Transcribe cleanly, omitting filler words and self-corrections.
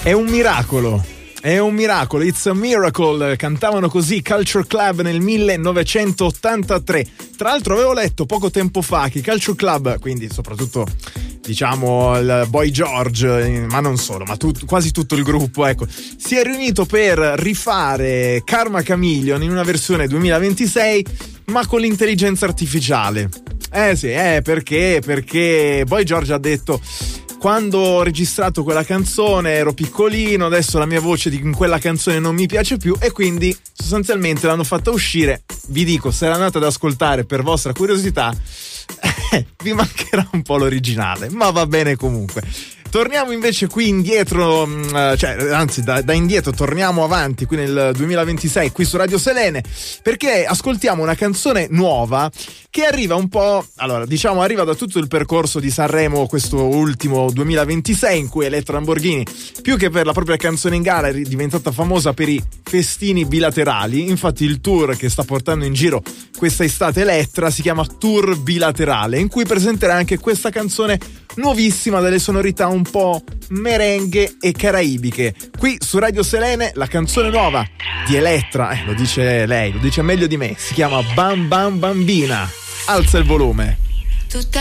È un miracolo. È un miracolo, it's a miracle, cantavano così Culture Club nel 1983. Tra l'altro avevo letto poco tempo fa che Culture Club, quindi soprattutto diciamo il Boy George, ma non solo, ma quasi tutto il gruppo, ecco, si è riunito per rifare Karma Chameleon in una versione 2026, ma con l'intelligenza artificiale. Sì, perché Boy George ha detto: quando ho registrato quella canzone ero piccolino, adesso la mia voce in quella canzone non mi piace più, e quindi sostanzialmente l'hanno fatta uscire. Vi dico, se la andate ad ascoltare per vostra curiosità, vi mancherà un po' l'originale, ma va bene comunque. Torniamo invece qui indietro, da indietro torniamo avanti qui nel 2026 qui su Radio Selene, perché ascoltiamo una canzone nuova che arriva un po', allora diciamo arriva da tutto il percorso di Sanremo, questo ultimo 2026, in cui Elettra Lamborghini, più che per la propria canzone in gara, è diventata famosa per i festini bilaterali. Infatti il tour che sta portando in giro questa estate Elettra si chiama Tour Bilaterale, in cui presenterà anche questa canzone nuovissima, dalle sonorità un po' merengue e caraibiche. Qui su Radio Selene la canzone nuova di Elettra, lo dice lei, lo dice meglio di me, si chiama Bam Bam Bambina. Alza il volume.